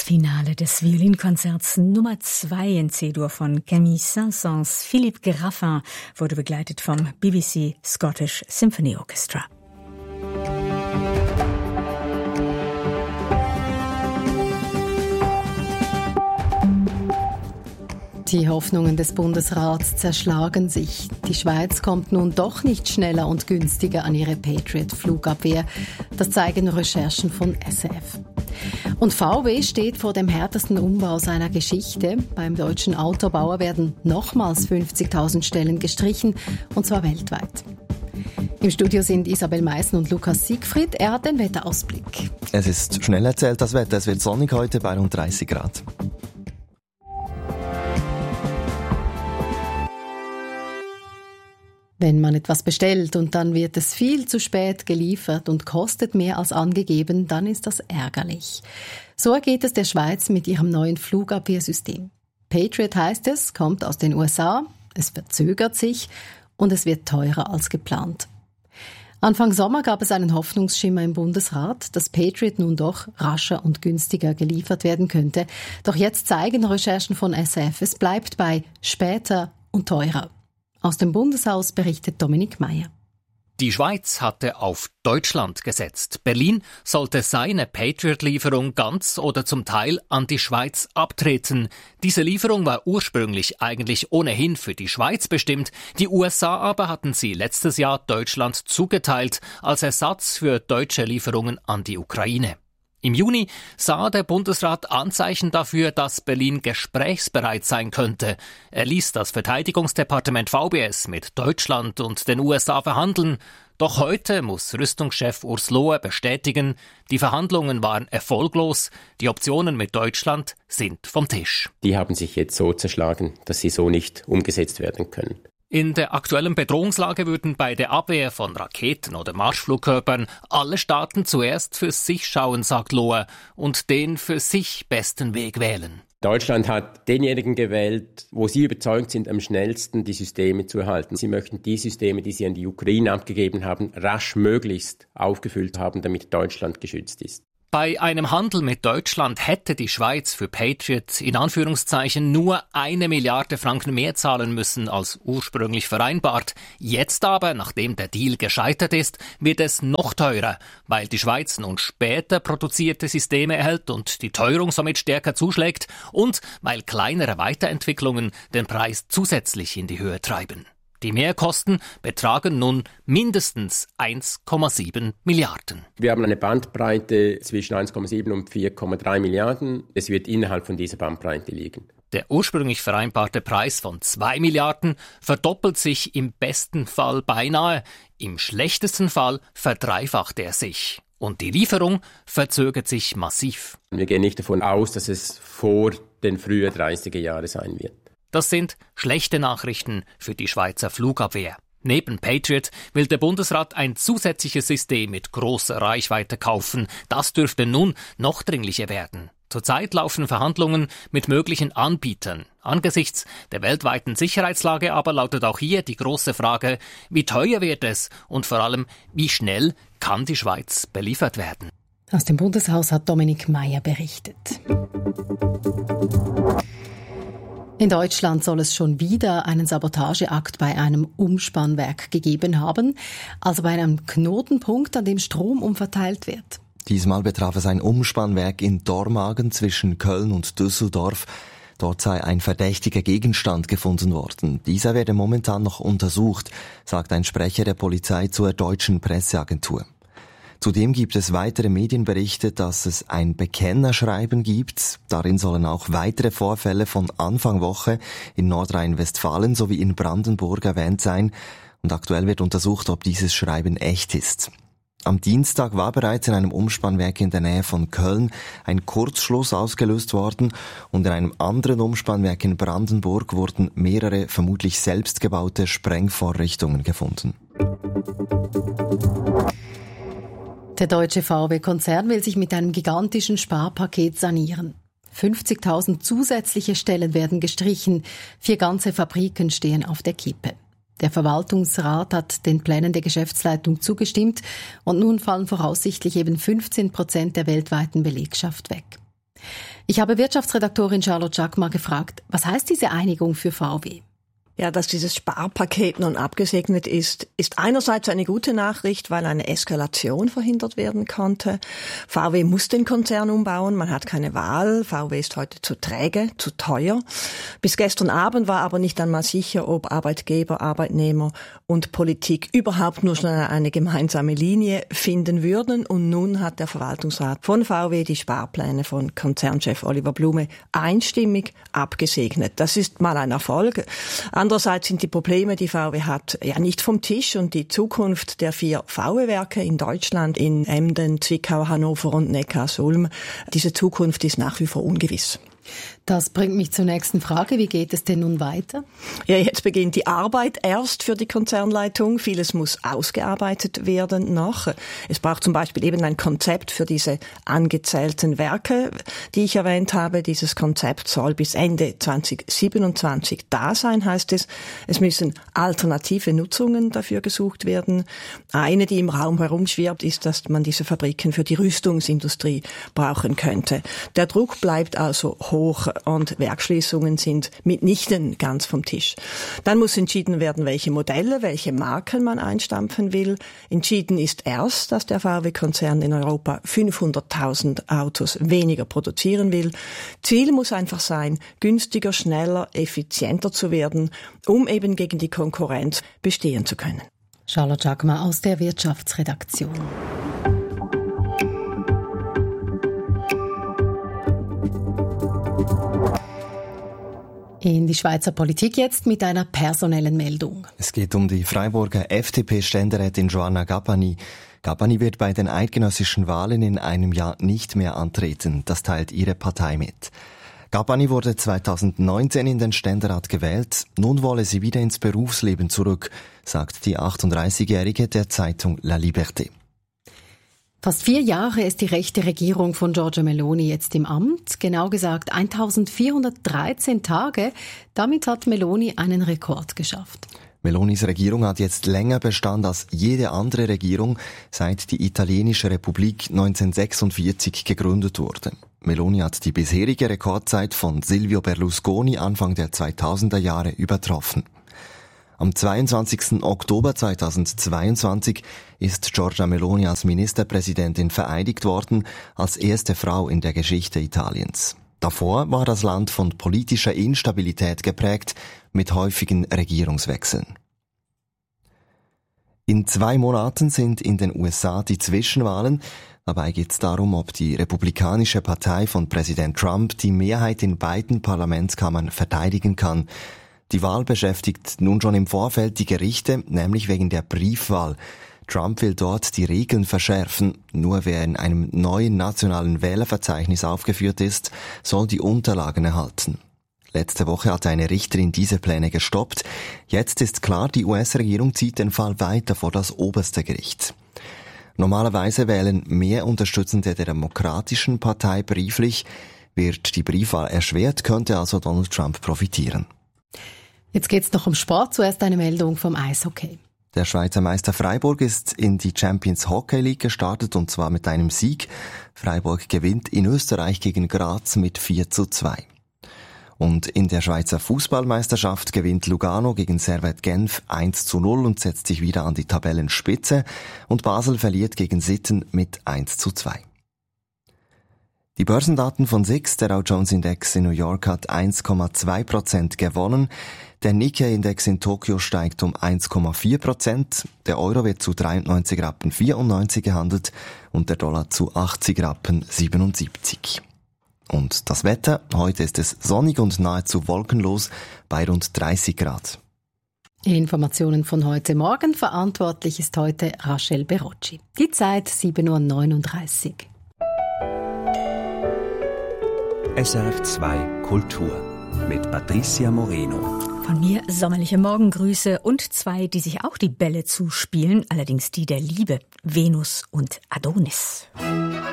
Finale des Violinkonzerts Nummer 2 in C-Dur von Camille Saint-Saëns. Philippe Graffin wurde begleitet vom BBC Scottish Symphony Orchestra. Die Hoffnungen des Bundesrats zerschlagen sich. Die Schweiz kommt nun doch nicht schneller und günstiger an ihre Patriot-Flugabwehr. Das zeigen Recherchen von SRF. Und VW steht vor dem härtesten Umbau seiner Geschichte. Beim deutschen Autobauer werden nochmals 50.000 Stellen gestrichen, und zwar weltweit. Im Studio sind Isabel Meissen und Lukas Siegfried. Er hat den Wetterausblick. Es ist schnell erzählt, das Wetter. Es wird sonnig heute bei rund 30 Grad. Wenn man etwas bestellt und dann wird es viel zu spät geliefert und kostet mehr als angegeben, dann ist das ärgerlich. So ergeht es der Schweiz mit ihrem neuen Flugabwehrsystem. Patriot heißt es, kommt aus den USA, es verzögert sich und es wird teurer als geplant. Anfang Sommer gab es einen Hoffnungsschimmer im Bundesrat, dass Patriot nun doch rascher und günstiger geliefert werden könnte. Doch jetzt zeigen Recherchen von SRF, es bleibt bei später und teurer. Aus dem Bundeshaus berichtet Dominik Meyer. Die Schweiz hatte auf Deutschland gesetzt. Berlin sollte seine Patriot-Lieferung ganz oder zum Teil an die Schweiz abtreten. Diese Lieferung war ursprünglich eigentlich ohnehin für die Schweiz bestimmt. Die USA aber hatten sie letztes Jahr Deutschland zugeteilt als Ersatz für deutsche Lieferungen an die Ukraine. Im Juni sah der Bundesrat Anzeichen dafür, dass Berlin gesprächsbereit sein könnte. Er ließ das Verteidigungsdepartement VBS mit Deutschland und den USA verhandeln. Doch heute muss Rüstungschef Urs Lohe bestätigen, die Verhandlungen waren erfolglos, die Optionen mit Deutschland sind vom Tisch. Die haben sich jetzt so zerschlagen, dass sie so nicht umgesetzt werden können. In der aktuellen Bedrohungslage würden bei der Abwehr von Raketen oder Marschflugkörpern alle Staaten zuerst für sich schauen, sagt Lohe, und den für sich besten Weg wählen. Deutschland hat denjenigen gewählt, wo sie überzeugt sind, am schnellsten die Systeme zu erhalten. Sie möchten die Systeme, die sie an die Ukraine abgegeben haben, rasch möglichst aufgefüllt haben, damit Deutschland geschützt ist. Bei einem Handel mit Deutschland hätte die Schweiz für Patriot in Anführungszeichen nur 1 Milliarde Franken mehr zahlen müssen als ursprünglich vereinbart. Jetzt aber, nachdem der Deal gescheitert ist, wird es noch teurer, weil die Schweiz nun später produzierte Systeme erhält und die Teuerung somit stärker zuschlägt und weil kleinere Weiterentwicklungen den Preis zusätzlich in die Höhe treiben. Die Mehrkosten betragen nun mindestens 1,7 Milliarden. Wir haben eine Bandbreite zwischen 1,7 und 4,3 Milliarden. Es wird innerhalb von dieser Bandbreite liegen. Der ursprünglich vereinbarte Preis von 2 Milliarden verdoppelt sich im besten Fall beinahe, im schlechtesten Fall verdreifacht er sich. Und die Lieferung verzögert sich massiv. Wir gehen nicht davon aus, dass es vor den frühen 30er Jahren sein wird. Das sind schlechte Nachrichten für die Schweizer Flugabwehr. Neben Patriot will der Bundesrat ein zusätzliches System mit großer Reichweite kaufen. Das dürfte nun noch dringlicher werden. Zurzeit laufen Verhandlungen mit möglichen Anbietern. Angesichts der weltweiten Sicherheitslage aber lautet auch hier die große Frage, wie teuer wird es und vor allem, wie schnell kann die Schweiz beliefert werden? Aus dem Bundeshaus hat Dominik Meyer berichtet. In Deutschland soll es schon wieder einen Sabotageakt bei einem Umspannwerk gegeben haben, also bei einem Knotenpunkt, an dem Strom umverteilt wird. Diesmal betraf es ein Umspannwerk in Dormagen zwischen Köln und Düsseldorf. Dort sei ein verdächtiger Gegenstand gefunden worden. Dieser werde momentan noch untersucht, sagt ein Sprecher der Polizei zur deutschen Presseagentur. Zudem gibt es weitere Medienberichte, dass es ein Bekennerschreiben gibt. Darin sollen auch weitere Vorfälle von Anfang Woche in Nordrhein-Westfalen sowie in Brandenburg erwähnt sein. Und aktuell wird untersucht, ob dieses Schreiben echt ist. Am Dienstag war bereits in einem Umspannwerk in der Nähe von Köln ein Kurzschluss ausgelöst worden und in einem anderen Umspannwerk in Brandenburg wurden mehrere vermutlich selbstgebaute Sprengvorrichtungen gefunden. Der deutsche VW-Konzern will sich mit einem gigantischen Sparpaket sanieren. 50.000 zusätzliche Stellen werden gestrichen, 4 ganze Fabriken stehen auf der Kippe. Der Verwaltungsrat hat den Plänen der Geschäftsleitung zugestimmt und nun fallen voraussichtlich eben 15% der weltweiten Belegschaft weg. Ich habe Wirtschaftsredaktorin Charlotte Jacquemart gefragt, was heißt diese Einigung für VW? Ja, dass dieses Sparpaket nun abgesegnet ist einerseits eine gute Nachricht, weil eine Eskalation verhindert werden konnte. VW muss den Konzern umbauen, man hat keine Wahl. VW ist heute zu träge, zu teuer. Bis gestern Abend war aber nicht einmal sicher, ob Arbeitgeber, Arbeitnehmer und Politik überhaupt nur schnell eine gemeinsame Linie finden würden. Und nun hat der Verwaltungsrat von VW die Sparpläne von Konzernchef Oliver Blume einstimmig abgesegnet. Das ist mal ein Erfolg. Andererseits sind die Probleme, die VW hat, ja nicht vom Tisch, und die Zukunft der 4 VW-Werke in Deutschland, in Emden, Zwickau, Hannover und Neckarsulm, diese Zukunft ist nach wie vor ungewiss. Das bringt mich zur nächsten Frage. Wie geht es denn nun weiter? Ja, jetzt beginnt die Arbeit erst für die Konzernleitung. Vieles muss ausgearbeitet werden noch. Es braucht zum Beispiel eben ein Konzept für diese angezählten Werke, die ich erwähnt habe. Dieses Konzept soll bis Ende 2027 da sein, heißt es. Es müssen alternative Nutzungen dafür gesucht werden. Eine, die im Raum herumschwirrt, ist, dass man diese Fabriken für die Rüstungsindustrie brauchen könnte. Der Druck bleibt also hoch und Werksschließungen sind mitnichten ganz vom Tisch. Dann muss entschieden werden, welche Modelle, welche Marken man einstampfen will. Entschieden ist erst, dass der VW-Konzern in Europa 500.000 Autos weniger produzieren will. Ziel muss einfach sein, günstiger, schneller, effizienter zu werden, um eben gegen die Konkurrenz bestehen zu können. Charlotte Jacquemart aus der Wirtschaftsredaktion. In die Schweizer Politik jetzt mit einer personellen Meldung. Es geht um die Freiburger FDP-Ständerätin Joanna Gabbani. Gabbani wird bei den eidgenössischen Wahlen in einem Jahr nicht mehr antreten. Das teilt ihre Partei mit. Gabbani wurde 2019 in den Ständerat gewählt. Nun wolle sie wieder ins Berufsleben zurück, sagt die 38-Jährige der Zeitung La Liberté. Fast 4 Jahre ist die rechte Regierung von Giorgia Meloni jetzt im Amt. Genau gesagt 1413 Tage. Damit hat Meloni einen Rekord geschafft. Melonis Regierung hat jetzt länger Bestand als jede andere Regierung, seit die italienische Republik 1946 gegründet wurde. Meloni hat die bisherige Rekordzeit von Silvio Berlusconi Anfang der 2000er Jahre übertroffen. Am 22. Oktober 2022 ist Giorgia Meloni als Ministerpräsidentin vereidigt worden, als erste Frau in der Geschichte Italiens. Davor war das Land von politischer Instabilität geprägt, mit häufigen Regierungswechseln. In 2 Monaten sind in den USA die Zwischenwahlen. Dabei geht es darum, ob die Republikanische Partei von Präsident Trump die Mehrheit in beiden Parlamentskammern verteidigen kann. Die Wahl beschäftigt nun schon im Vorfeld die Gerichte, nämlich wegen der Briefwahl. Trump will dort die Regeln verschärfen. Nur wer in einem neuen nationalen Wählerverzeichnis aufgeführt ist, soll die Unterlagen erhalten. Letzte Woche hatte eine Richterin diese Pläne gestoppt. Jetzt ist klar, die US-Regierung zieht den Fall weiter vor das oberste Gericht. Normalerweise wählen mehr Unterstützende der Demokratischen Partei brieflich. Wird die Briefwahl erschwert, könnte also Donald Trump profitieren. Jetzt geht's noch um Sport. Zuerst eine Meldung vom Eishockey. Der Schweizer Meister Freiburg ist in die Champions Hockey League gestartet, und zwar mit einem Sieg. Freiburg gewinnt in Österreich gegen Graz mit 4:2. Und in der Schweizer Fußballmeisterschaft gewinnt Lugano gegen Servette Genf 1:0 und setzt sich wieder an die Tabellenspitze. Und Basel verliert gegen Sitten mit 1:2. Die Börsendaten von SIX, der Dow Jones Index in New York, hat 1,2% gewonnen. Der Nikkei-Index in Tokio steigt um 1,4%. Der Euro wird zu 93,94 Rappen gehandelt und der Dollar zu 80,77 Rappen. Und das Wetter? Heute ist es sonnig und nahezu wolkenlos bei rund 30 Grad. Informationen von heute Morgen. Verantwortlich ist heute Rachel Berocci. Die Zeit 7:39 Uhr. SRF 2 Kultur mit Patricia Moreno. Von mir sommerliche Morgengrüße und 2, die sich auch die Bälle zuspielen, allerdings die der Liebe, Venus und Adonis.